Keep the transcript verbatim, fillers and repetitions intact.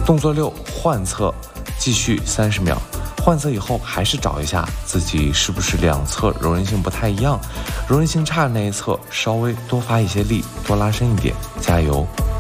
动作六，换侧，继续三十秒。换侧以后还是找一下自己是不是两侧柔韧性不太一样，柔韧性差的那一侧稍微多发一些力，多拉伸一点，加油。